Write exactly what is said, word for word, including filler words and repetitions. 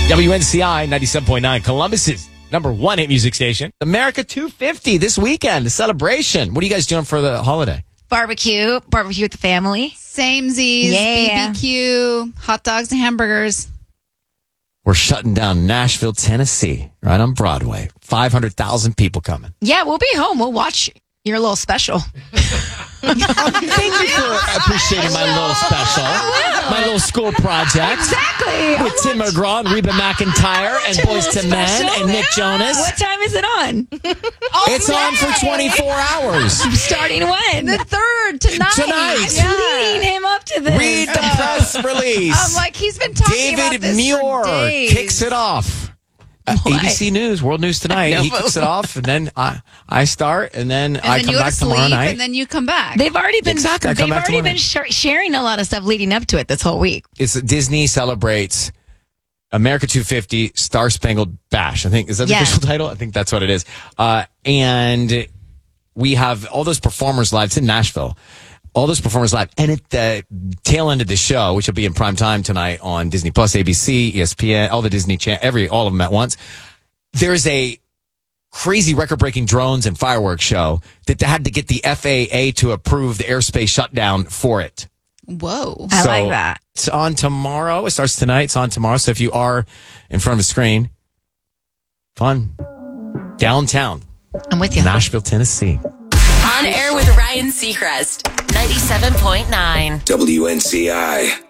W N C I ninety-seven point nine, Columbus's number one hit music station. America two fifty this weekend, a celebration. What are you guys doing for the holiday? Barbecue. Barbecue with the family. Samesies, Yeah. B B Q, hot dogs and hamburgers. We're shutting down Nashville, Tennessee, right on Broadway. five hundred thousand people coming. Yeah, we'll be home. We'll watch your little special. Thank you for appreciating my little special, my little school project. Exactly. With Tim McGraw and Reba McEntire and Boys to Men special. and Nick Jonas. What time is it on? It's on for twenty-four hours. Starting when? The third tonight. Tonight. I'm leading him up to this. Read the press release. I'm like, he's been talking about David this Muir for days. kicks it off. Uh, A B C News, World News Tonight. No. He kicks it off, and then I, I start, and then And I then come you go back to tomorrow sleep, night. and then you come back. They've already been. Exactly, I come They've back already tomorrow been sh- sharing a lot of stuff leading up to it this whole week. It's Disney celebrates America two fifty Star Spangled Bash. I think is that the Yeah. official title? I think that's what it is. Uh, and we have all those performers live. It's in Nashville. All those performers live, and at the tail end of the show, which will be in prime time tonight on Disney Plus, A B C, E S P N, all the Disney channel, every all of them at once. There's a crazy record-breaking drones and fireworks show that they had to get the F A A to approve the airspace shutdown for it. Whoa. I So like that. It's on tomorrow. It starts tonight. It's on tomorrow. So if you are in front of a screen, fun. Downtown, I'm with you. Nashville, Tennessee. On air with Ryan Seacrest, ninety-seven point nine. W N C I.